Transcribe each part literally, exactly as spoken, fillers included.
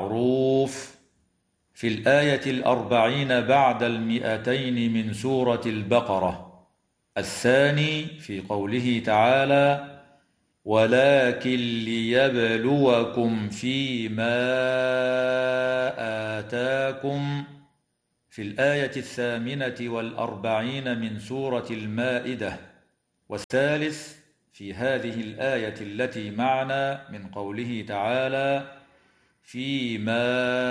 بالمعروف في الآية الأربعين بعد المئتين من سورة البقرة. الثاني في قوله تعالى: ولكن ليبلوكم فيما آتاكم في الآية الثامنة والأربعين من سورة المائدة. والثالث في هذه الآية التي معنا من قوله تعالى: فيما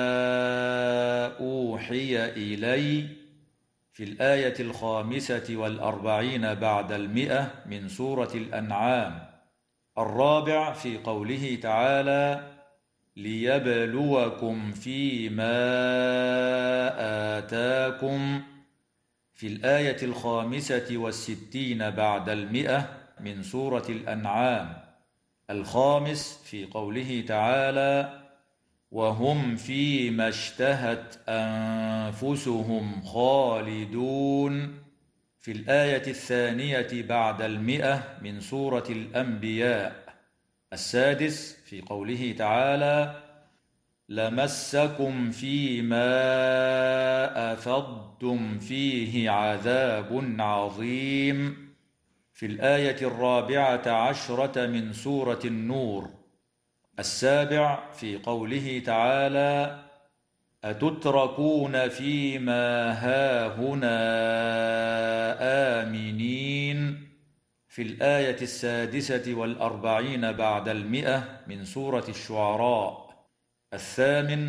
أوحي إلي في الآية الخامسة والأربعين بعد المئة من سورة الأنعام. الرابع في قوله تعالى: ليبلوكم فيما آتاكم في الآية الخامسة والستين بعد المئة من سورة الأنعام. الخامس في قوله تعالى: وهم فيما اشتهت أنفسهم خالدون في الآية الثانية بعد المئة من سورة الأنبياء. السادس في قوله تعالى: لمسكم فيما أفضتم فيه عذاب عظيم في الآية الرابعة عشرة من سورة النور. السابع في قوله تعالى: أتتركون فيما هاهنا آمنين في الآية السادسة والأربعين بعد المئة من سورة الشعراء. الثامن